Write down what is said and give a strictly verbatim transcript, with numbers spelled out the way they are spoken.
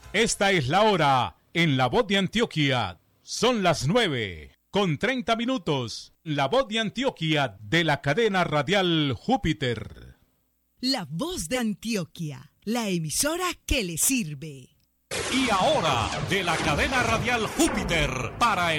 Esta es la hora en La Voz de Antioquia. Son las nueve con treinta minutos. La Voz de Antioquia de la cadena radial Júpiter. La Voz de Antioquia, la emisora que le sirve. Y ahora, de la cadena radial Júpiter para el